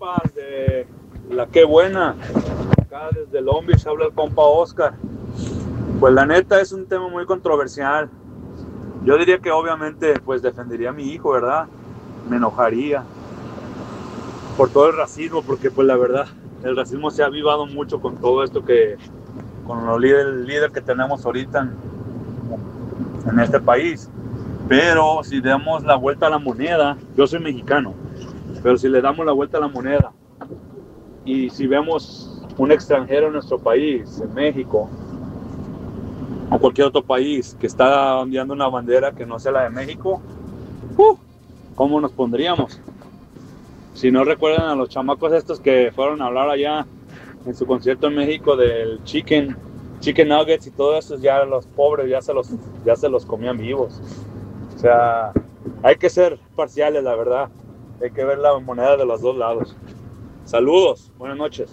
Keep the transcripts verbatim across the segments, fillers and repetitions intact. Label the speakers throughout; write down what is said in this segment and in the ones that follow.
Speaker 1: compas de la Qué Buena. Acá desde el Long Beach habla el compa Oscar. Pues la neta es un tema muy controversial. Yo diría que obviamente pues defendería a mi hijo, ¿verdad? Me enojaría por todo el racismo, porque pues la verdad el racismo se ha avivado mucho con todo esto que, con los líder, el líder que tenemos ahorita en, en este país. Pero si damos la vuelta a la moneda, yo soy mexicano, pero si le damos la vuelta a la moneda y si vemos un extranjero en nuestro país, en México, o cualquier otro país que está ondeando una bandera que no sea la de México, uh, ¿cómo nos pondríamos? Si no recuerdan a los chamacos estos que fueron a hablar allá en su concierto en México del chicken, chicken nuggets y todo eso, ya los pobres ya se los, ya se los comían vivos. O sea, hay que ser parciales, la verdad. Hay que ver la moneda de los dos lados. Saludos, buenas noches.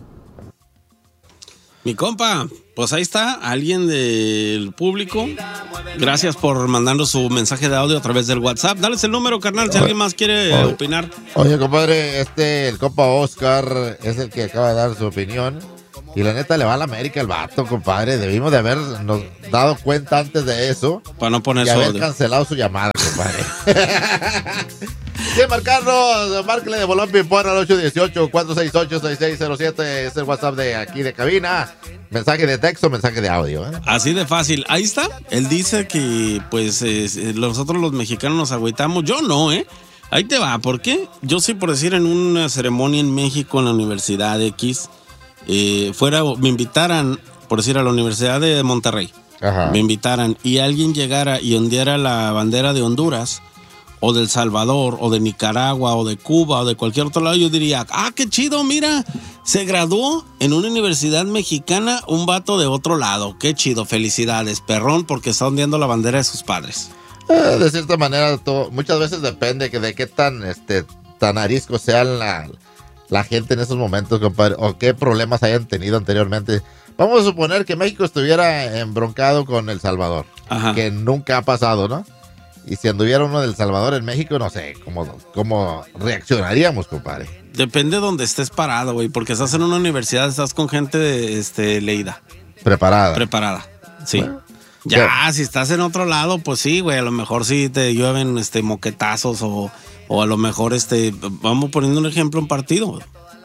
Speaker 2: Mi compa, pues ahí está, alguien del público. Gracias por mandarnos su mensaje de audio a través del WhatsApp. Dale el número, carnal, si alguien más quiere
Speaker 3: oye,
Speaker 2: opinar.
Speaker 3: Oye, compadre, este, el compa Oscar es el que acaba de dar su opinión. Y la neta le va a la América el vato, compadre. Debimos de habernos dado cuenta antes de eso.
Speaker 2: Para no poner
Speaker 3: y
Speaker 2: su
Speaker 3: haber
Speaker 2: audio.
Speaker 3: cancelado su llamada, compadre. Quiere marcarnos, márquele de Bolón Pimpón al ocho uno ocho, cuatro seis ocho, seis seis cero siete. Es el WhatsApp de aquí de cabina. Mensaje de texto, mensaje de audio, ¿eh?
Speaker 2: Así de fácil. Ahí está. Él dice que pues eh, nosotros los mexicanos nos agüitamos. Yo no, ¿eh? Ahí te va. ¿Por qué? Yo sí, por decir, en una ceremonia en México, en la Universidad X, eh, fuera, me invitaran, por decir, a la Universidad de Monterrey.
Speaker 3: Ajá.
Speaker 2: Me invitaran y alguien llegara y ondeara la bandera de Honduras, o del Salvador, o de Nicaragua, o de Cuba, o de cualquier otro lado, yo diría, ah, qué chido, mira, se graduó en una universidad mexicana un vato de otro lado, qué chido, felicidades, perrón, porque está ondeando la bandera de sus padres.
Speaker 3: Eh, de cierta manera, todo, muchas veces depende que de qué tan, este, tan arisco sea la, la gente en esos momentos, compadre, o qué problemas hayan tenido anteriormente. Vamos a suponer que México estuviera embroncado con El Salvador,
Speaker 2: Ajá.
Speaker 3: que nunca ha pasado, ¿no? Y si anduviera uno del Salvador en México, no sé cómo, cómo reaccionaríamos, compadre.
Speaker 2: Depende de donde estés parado, güey, porque estás en una universidad, estás con gente de, este, leída.
Speaker 3: Preparada.
Speaker 2: Preparada, sí.
Speaker 3: Bueno,
Speaker 2: ya,
Speaker 3: ¿qué?
Speaker 2: si estás en otro lado, pues sí, güey, a lo mejor sí te llueven este, moquetazos o, o a lo mejor, este, vamos poniendo un ejemplo, un partido.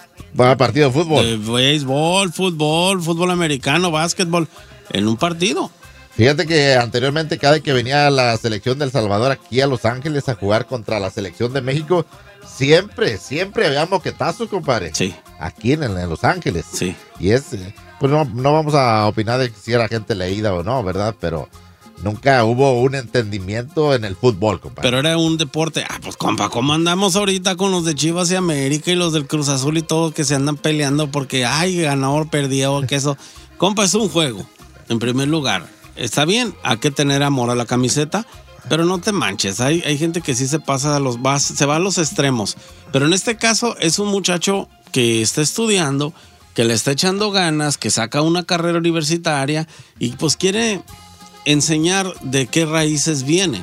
Speaker 3: Va a partido de fútbol.
Speaker 2: De béisbol, fútbol, fútbol americano, básquetbol, en un partido.
Speaker 3: Fíjate que anteriormente cada que venía la selección de El Salvador aquí a Los Ángeles a jugar contra la selección de México, siempre, siempre había moquetazos, compadre.
Speaker 2: Sí.
Speaker 3: Aquí en, en Los Ángeles.
Speaker 2: Sí.
Speaker 3: Y es, pues no, no vamos a opinar de si era gente leída o no, ¿verdad? Pero nunca hubo un entendimiento en el fútbol, compadre.
Speaker 2: Pero era un deporte. Ah, pues compa, ¿cómo andamos ahorita con los de Chivas y América y los del Cruz Azul y todo que se andan peleando porque, ay, ganador, perdió, que eso? Compa, es un juego, en primer lugar. Está bien, hay que tener amor a la camiseta, pero no te manches. Hay, hay gente que sí se pasa a los, va, se va a los extremos. Pero en este caso es un muchacho que está estudiando, que le está echando ganas, que saca una carrera universitaria y pues quiere enseñar de qué raíces viene.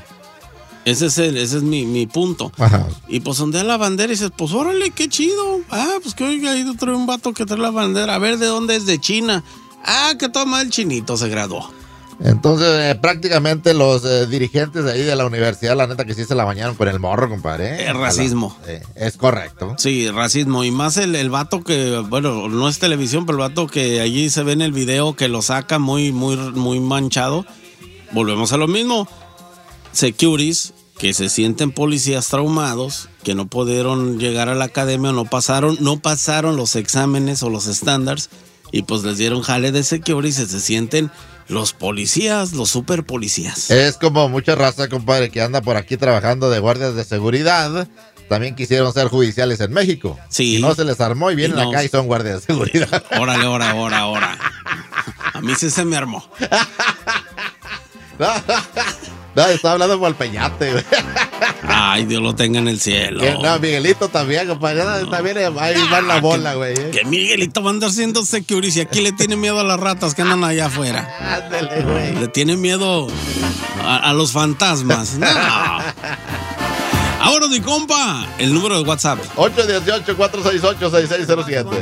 Speaker 2: Ese es, el, ese es mi, mi punto.
Speaker 3: Ajá.
Speaker 2: Y pues ondea la bandera y dices, pues órale, qué chido. Ah, pues que oiga, ahí trae un vato que trae la bandera. A ver, ¿de dónde es? De China. Ah, que toma el chinito, se graduó.
Speaker 3: Entonces, eh, prácticamente los eh, dirigentes de ahí de la universidad, la neta que sí se la bañaron con el morro, compadre. ¿eh?
Speaker 2: El racismo.
Speaker 3: La, eh, es correcto.
Speaker 2: Sí, racismo. Y más el, el vato que, bueno, no es televisión, pero el vato que allí se ve en el video que lo saca muy, muy, muy manchado. Volvemos a lo mismo. Securities que se sienten policías traumados, que no pudieron llegar a la academia, no pasaron, no pasaron los exámenes o los estándares, y pues les dieron jale de securities y se sienten los policías, los super policías.
Speaker 3: Es como mucha raza, compadre, que anda por aquí trabajando de guardias de seguridad. También quisieron ser judiciales en México.
Speaker 2: Sí.
Speaker 3: Y no se les armó y vienen
Speaker 2: Y no.
Speaker 3: acá y son guardias de seguridad.
Speaker 2: Órale, ora, ora, ora. A mí sí se me armó.
Speaker 3: No, no, estaba hablando por el Peñate, güey.
Speaker 2: Ay, Dios lo tenga en el cielo.
Speaker 3: Que, no, Miguelito también, compadre. No, también ahí va en la bola, güey. ¿eh?
Speaker 2: Que Miguelito va a andar siendo security y aquí le tiene miedo a las ratas que andan allá afuera.
Speaker 3: Ándale, güey.
Speaker 2: Le tiene miedo a, a los fantasmas. No. Ahora, mi compa, el número de WhatsApp.
Speaker 3: ocho uno ocho, cuatro seis ocho, seis seis cero siete.